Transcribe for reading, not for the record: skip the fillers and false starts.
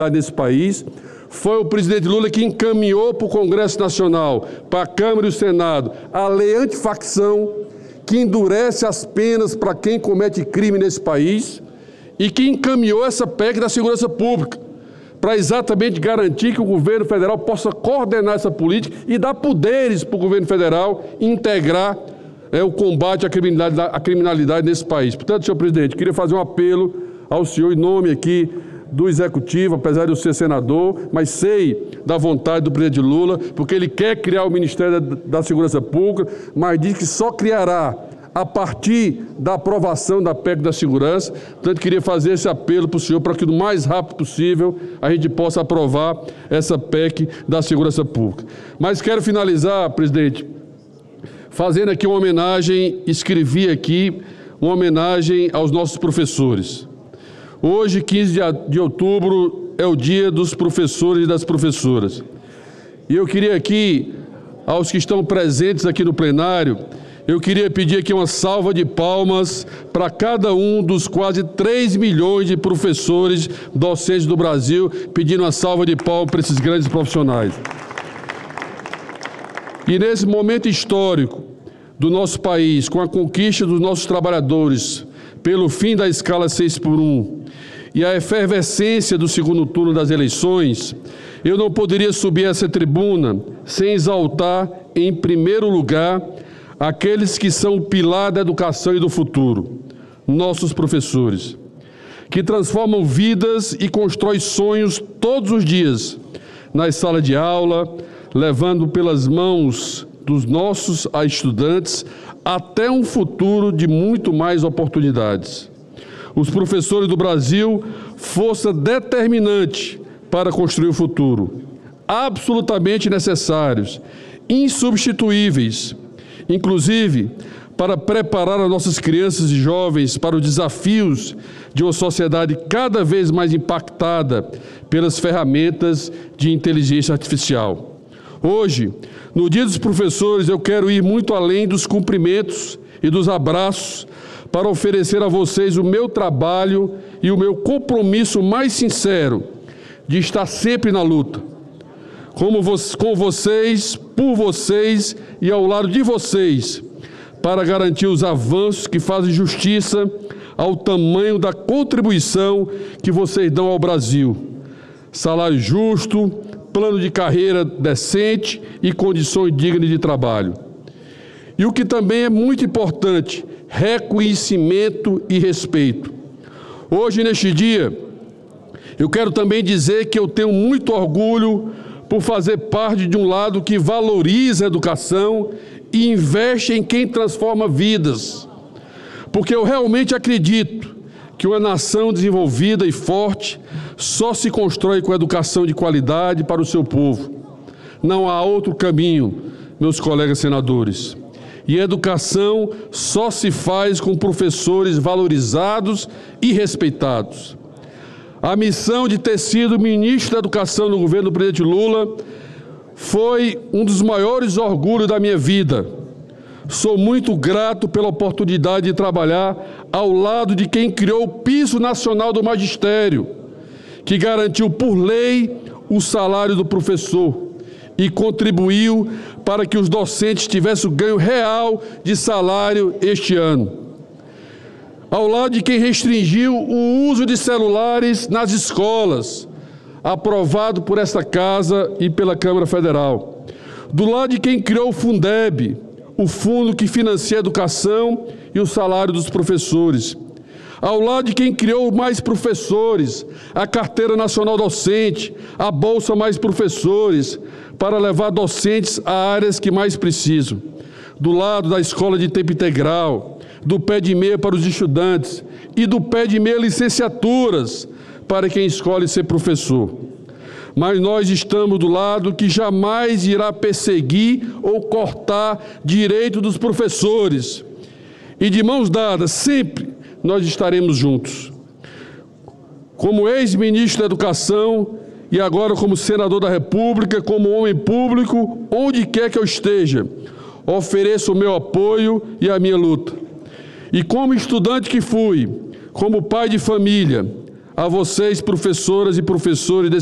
nesse país. Foi o presidente Lula que encaminhou para o Congresso Nacional, para a Câmara e o Senado, a lei antifacção, que endurece as penas para quem comete crime nesse país e que encaminhou essa PEC da segurança pública, para exatamente garantir que o governo federal possa coordenar essa política e dar poderes para o governo federal integrar o combate à criminalidade nesse país. Portanto, senhor presidente, queria fazer um apelo ao senhor em nome aqui do Executivo, apesar de eu ser senador, mas sei da vontade do presidente Lula, porque ele quer criar o Ministério da Segurança Pública, mas diz que só criará a partir da aprovação da PEC da segurança. Portanto, queria fazer esse apelo para o senhor, para que no mais rápido possível a gente possa aprovar essa PEC da segurança pública. Mas quero finalizar, presidente, fazendo aqui uma homenagem, escrevi aqui uma homenagem aos nossos professores. Hoje, 15 de outubro, é o dia dos professores e das professoras. E eu queria aqui, aos que estão presentes aqui no plenário, eu queria pedir aqui uma salva de palmas para cada um dos quase 3 milhões de professores docentes do Brasil, pedindo uma salva de palmas para esses grandes profissionais. E nesse momento histórico do nosso país, com a conquista dos nossos trabalhadores pelo fim da escala 6x1 e a efervescência do segundo turno das eleições, eu não poderia subir a essa tribuna sem exaltar, em primeiro lugar, aqueles que são o pilar da educação e do futuro, nossos professores, que transformam vidas e constroem sonhos todos os dias, nas salas de aula, levando pelas mãos dos nossos estudantes até um futuro de muito mais oportunidades. Os professores do Brasil, força determinante para construir o futuro, absolutamente necessários, insubstituíveis, inclusive para preparar as nossas crianças e jovens para os desafios de uma sociedade cada vez mais impactada pelas ferramentas de inteligência artificial. Hoje, no Dia dos Professores, eu quero ir muito além dos cumprimentos e dos abraços para oferecer a vocês o meu trabalho e o meu compromisso mais sincero de estar sempre na luta, com vocês, por vocês e ao lado de vocês, para garantir os avanços que fazem justiça ao tamanho da contribuição que vocês dão ao Brasil. Salário justo, plano de carreira decente e condições dignas de trabalho. E o que também é muito importante, reconhecimento e respeito. Hoje, neste dia, eu quero também dizer que eu tenho muito orgulho por fazer parte de um lado que valoriza a educação e investe em quem transforma vidas. Porque eu realmente acredito que uma nação desenvolvida e forte só se constrói com educação de qualidade para o seu povo. Não há outro caminho, meus colegas senadores. E a educação só se faz com professores valorizados e respeitados. A missão de ter sido ministro da Educação no governo do presidente Lula foi um dos maiores orgulhos da minha vida. Sou muito grato pela oportunidade de trabalhar ao lado de quem criou o Piso Nacional do Magistério, que garantiu por lei o salário do professor e contribuiu para que os docentes tivessem o ganho real de salário este ano. Ao lado de quem restringiu o uso de celulares nas escolas, aprovado por esta Casa e pela Câmara Federal. Do lado de quem criou o Fundeb, o fundo que financia a educação e o salário dos professores. Ao lado de quem criou mais professores, a Carteira Nacional Docente, a Bolsa Mais Professores, para levar docentes a áreas que mais precisam. Do lado da escola de tempo integral, do pé de meia para os estudantes e do pé de meia licenciaturas para quem escolhe ser professor. Mas nós estamos do lado que jamais irá perseguir ou cortar direito dos professores. E de mãos dadas, sempre nós estaremos juntos. Como ex-ministro da Educação e agora como senador da República, como homem público, onde quer que eu esteja, ofereço o meu apoio e a minha luta. E como estudante que fui, como pai de família, a vocês, professoras e professores desse